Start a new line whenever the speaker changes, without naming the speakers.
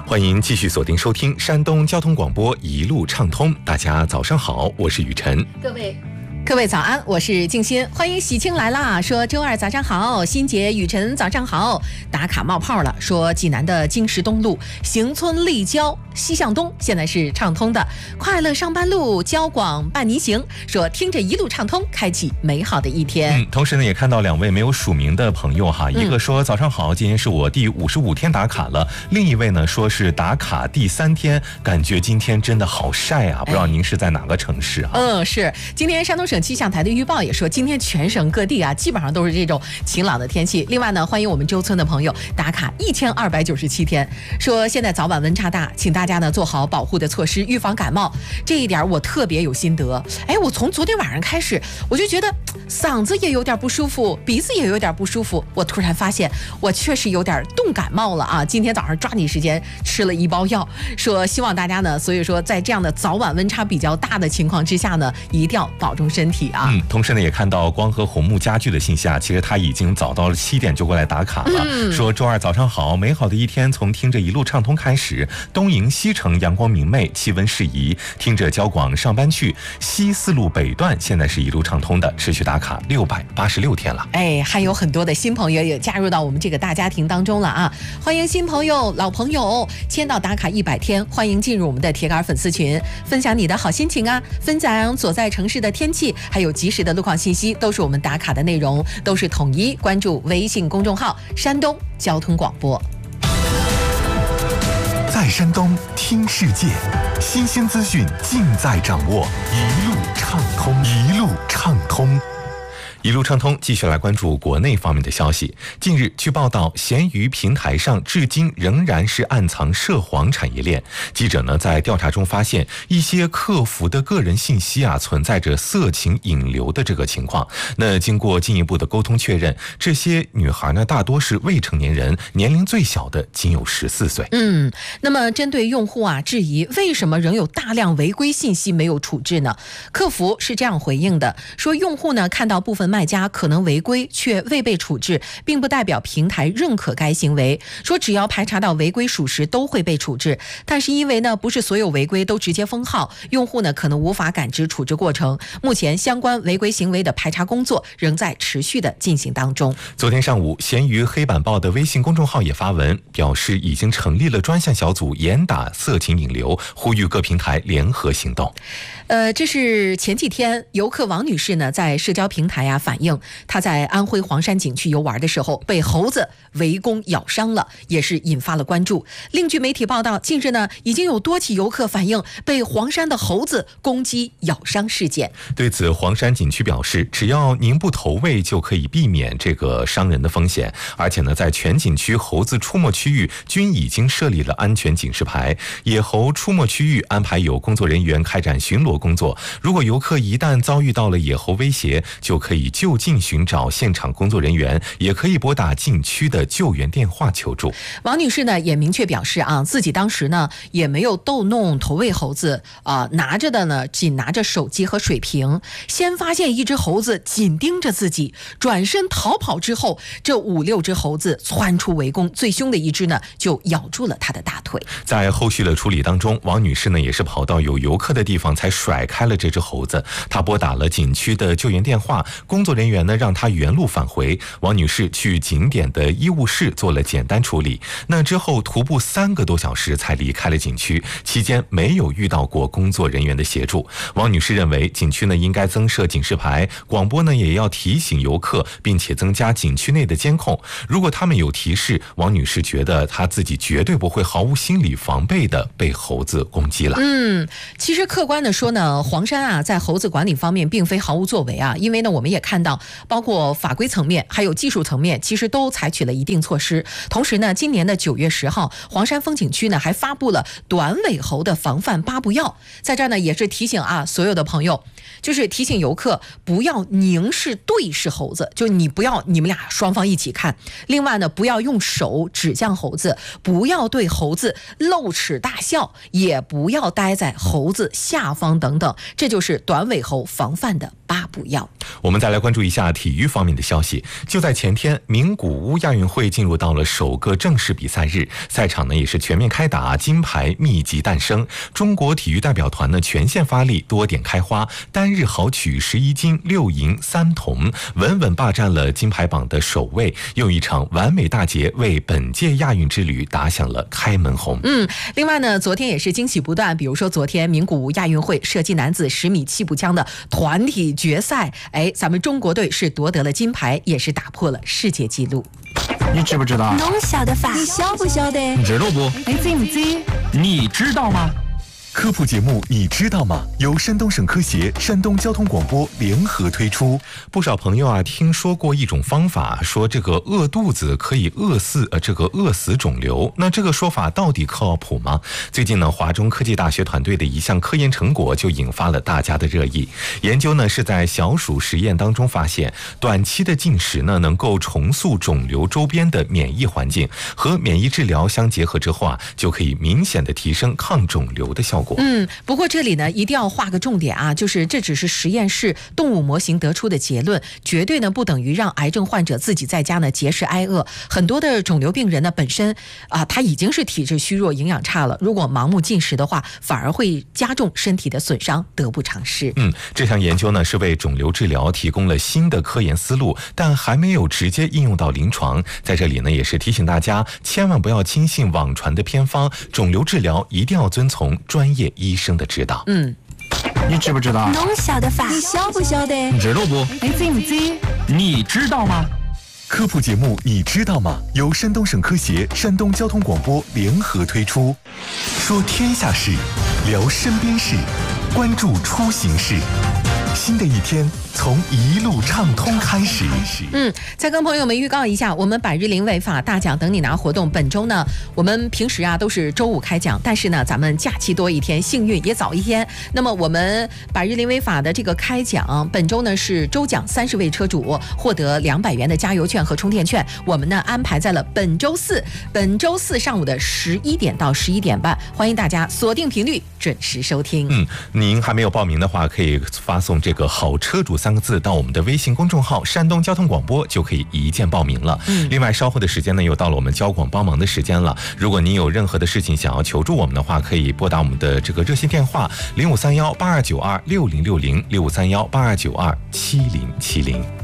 欢迎继续锁定收听山东交通广播一路畅通。大家早上好，我是雨晨。
各位早安，我是静心，欢迎喜庆来啦！说周二早上好，欣姐、雨晨早上好，打卡冒泡了。说济南的经石东路、行村立交西向东现在是畅通的，快乐上班路交广伴您行。说听着一路畅通，开启美好的一天。
同时呢，也看到两位没有署名的朋友哈，一个说早上好，今天是我第55天打卡了，另一位呢说是打卡第3天，感觉今天真的好晒啊，不知道您是在哪个城市啊？
是今天山东省气象台的预报也说，今天全省各地啊，基本上都是这种晴朗的天气。另外呢，欢迎我们周村的朋友打卡1297天。说现在早晚温差大，请大家呢做好保护的措施，预防感冒。这一点我特别有心得。我从昨天晚上开始，我就觉得嗓子也有点不舒服，鼻子也有点不舒服。我突然发现我确实有点冻感冒了啊！今天早上抓紧时间吃了1包药，说希望大家呢，所以说在这样的早晚温差比较大的情况之下呢，一定要保重身体啊。
同时呢，也看到光和红木家具的信息啊，其实他已经早到了7点就过来打卡了，说周二早上好，美好的一天从听着一路畅通开始，东营西城阳光明媚，气温适宜，听着交广上班去，西四路北段现在是一路畅通的，持续打卡686天了。
还有很多的新朋友也加入到我们这个大家庭当中了啊！欢迎新朋友、老朋友签到打卡100天，欢迎进入我们的铁杆粉丝群，分享你的好心情啊，分享所在城市的天气，还有及时的路况信息，都是我们打卡的内容，都是统一关注微信公众号山东交通广播。
在山东听世界，新鲜资讯尽在掌握，一路畅通，一路畅通。
一路畅通，继续来关注国内方面的消息。近日，据报道，闲鱼平台上至今仍然是暗藏涉黄产业链。记者呢在调查中发现，一些客服的个人信息啊存在着色情引流的这个情况。那经过进一步的沟通确认，这些女孩呢大多是未成年人，年龄最小的仅有14岁。
那么针对用户啊质疑为什么仍有大量违规信息没有处置呢？客服是这样回应的，说用户呢看到部分卖家可能违规却未被处置，并不代表平台认可该行为，说只要排查到违规属实都会被处置，但是因为呢不是所有违规都直接封号，用户呢可能无法感知处置过程，目前相关违规行为的排查工作仍在持续的进行当中。
昨天上午，闲鱼黑板报的微信公众号也发文表示，已经成立了专项小组，严打色情引流，呼吁各平台联合行动。
这是前几天游客王女士呢在社交平台反映，她在安徽黄山景区游玩的时候被猴子围攻咬伤了，也是引发了关注。另据媒体报道，近日呢已经有多起游客反映被黄山的猴子攻击咬伤事件。
对此，黄山景区表示，只要您不投喂就可以避免这个伤人的风险，而且呢在全景区猴子出没区域均已经设立了安全警示牌，野猴出没区域安排有工作人员开展巡逻工作，如果游客一旦遭遇到了野猴威胁，就可以就近寻找现场工作人员，也可以拨打景区的救援电话求助。
王女士呢也明确表示自己当时呢也没有逗弄投喂猴子拿着的呢仅拿着手机和水瓶，先发现一只猴子紧盯着自己，转身逃跑之后，这5-6只猴子窜出围攻，最凶的一只呢就咬住了她的大腿。
在后续的处理当中，王女士呢也是跑到有游客的地方才甩开了这只猴子，她拨打了景区的救援电话，工作人员呢让她原路返回，王女士去景点的医务室做了简单处理，那之后徒步3个多小时才离开了景区，期间没有遇到过工作人员的协助。王女士认为景区呢应该增设警示牌，广播呢也要提醒游客，并且增加景区内的监控，如果他们有提示，王女士觉得她自己绝对不会毫无心理防备的被猴子攻击了。
其实客观的说呢，黄山在猴子管理方面并非毫无作为因为呢我们也看到包括法规层面还有技术层面其实都采取了一定措施。同时呢，今年的9月10号，黄山风景区呢还发布了短尾猴的防范8不要，在这儿呢也是提醒所有的朋友，就是提醒游客不要凝视对视猴子，就你不要你们俩双方一起看。另外呢，不要用手指向猴子，不要对猴子露齿大笑，也不要待在猴子下方等等，这就是短尾猴防范的 8不要。
我们再来关注一下体育方面的消息。就在前天，名古屋亚运会进入到了首个正式比赛日，赛场呢也是全面开打，金牌密集诞生。中国体育代表团呢全线发力，多点开花，单日豪取11金6银3铜，稳稳霸占了金牌榜的首位，用一场完美大捷为本届亚运之旅打响了开门红。
另外呢，昨天也是惊喜不断，比如说昨天名古屋亚运会射击男子10米气步枪的团体决赛，咱们中国队是夺得了金牌，也是打破了世界纪录。
你知不知道？
侬晓得法？你晓不晓得？
你知道不？
你知不知？
你知道吗？
科普节目你知道吗？由山东省科协、山东交通广播联合推出。
不少朋友听说过一种方法，说这个饿肚子可以饿死肿瘤。那这个说法到底靠谱吗？最近呢，华中科技大学团队的一项科研成果就引发了大家的热议。研究呢是在小鼠实验当中发现，短期的进食呢能够重塑肿瘤周边的免疫环境，和免疫治疗相结合之后就可以明显的提升抗肿瘤的效果。
不过这里呢一定要画个重点就是这只是实验室动物模型得出的结论，绝对呢不等于让癌症患者自己在家呢节食挨饿。很多的肿瘤病人呢本身他已经是体质虚弱、营养差了，如果盲目进食的话，反而会加重身体的损伤，得不偿失。
这项研究呢是为肿瘤治疗提供了新的科研思路，但还没有直接应用到临床。在这里呢也是提醒大家，千万不要轻信网传的偏方，肿瘤治疗一定要遵从专业医生的指导。
你知不知道？
侬晓得法？你晓不晓得？
你知道不？
你知不知？
你知道吗？
科普节目你知道吗？由山东省科协、山东交通广播联合推出。说天下事，聊身边事，关注出行事。新的一天从一路畅通开始。
再跟朋友们预告一下，我们百日零违法大奖等你拿活动，本周呢我们平时都是周5开奖，但是呢咱们假期多一天，幸运也早一天。那么我们百日零违法的这个开奖，本周呢是周奖30位车主获得200元的加油券和充电券，我们呢安排在了本周四上午的11点到11点半，欢迎大家锁定频率准时收听。
您还没有报名的话，可以发送这个好车主3个字到我们的微信公众号山东交通广播，就可以一键报名了。另外稍后的时间呢又到了我们交广帮忙的时间了，如果您有任何的事情想要求助我们的话，可以拨打我们的这个热线电话053182926060 053182927070。